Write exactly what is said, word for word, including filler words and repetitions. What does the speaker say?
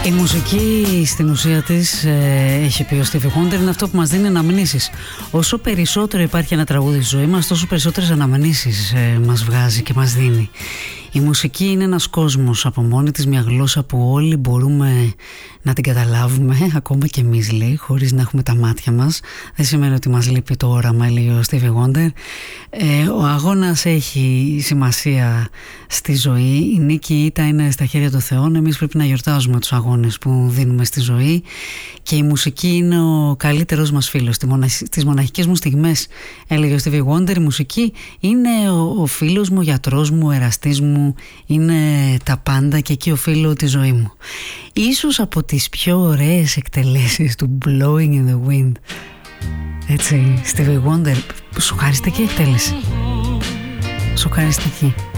Η μουσική στην ουσία της, ε, έχει πει ο Stevie Wonder, είναι αυτό που μας δίνει αναμνήσεις. Όσο περισσότερο υπάρχει ένα τραγούδι στη ζωή μας, τόσο περισσότερες αναμνήσεις ε, μας βγάζει και μας δίνει. Η μουσική είναι ένας κόσμος από μόνη της, μια γλώσσα που όλοι μπορούμε να την καταλάβουμε, ακόμα και εμείς, λέει, χωρίς να έχουμε τα μάτια μας. Δεν σημαίνει ότι μας λείπει το όραμα, λέει ο Stevie Wonder. Ε, ο αγώνας έχει σημασία στη ζωή. Η νίκη ήττα είναι στα χέρια του Θεού. Εμείς πρέπει να γιορτάζουμε τους αγώνες που δίνουμε στη ζωή. Και η μουσική είναι ο καλύτερος μας φίλος. Στις μοναχικές μου στιγμές, έλεγε ο Stevie Wonder, η μουσική είναι ο, ο φίλος μου, ο γιατρός μου, ο εραστής μου, είναι τα πάντα και εκεί οφείλω τη ζωή μου. Ίσως από τις πιο ωραίες εκτελέσεις του Blowing in the Wind, έτσι, Stevie Wonder, σοκαριστική εκτέλεση, σοκαριστική.